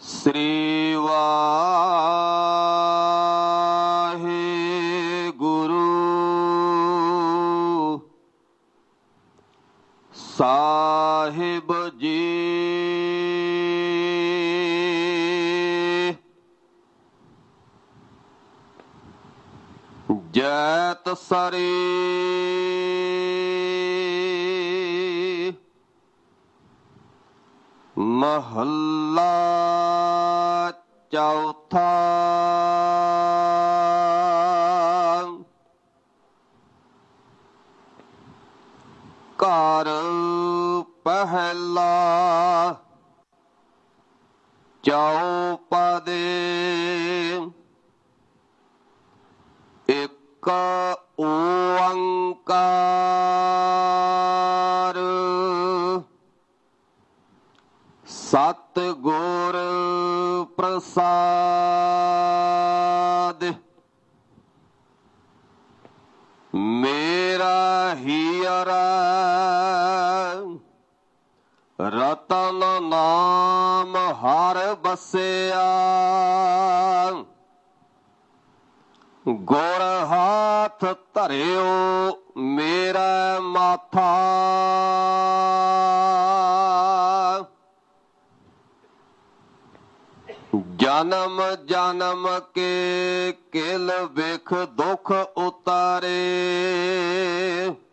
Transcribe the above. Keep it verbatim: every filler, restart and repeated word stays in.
ਸ੍ਰੀ ਵਾਹਿਗੁਰੂ ਸਾਹਿਬ ਜੀ। ਜੈਤ ਸਰੀ ਮਹੱਲਾ ਚੌਥਾ। ਘਰ ਪਹਿਲਾ ਚੌਪਦੇ। ਇੱਕ ਓੰਕਾਰ ਸਤਿਗੁਰ ਪ੍ਰਸਾਦਿ। ਮੇਰਾ ਹੀਰਾ ਰਤਨ ਨਾਮ ਹਰ ਬਸਿਆ। ਗੁਰ ਹਾਥ ਧਰਿਓ ਮੇਰਾ ਮਾਥਾ। ਜਨਮ ਜਨਮ ਕੇ ਕਿਲ ਬਿਖ ਦੁਖ ਉਤਾਰੇ।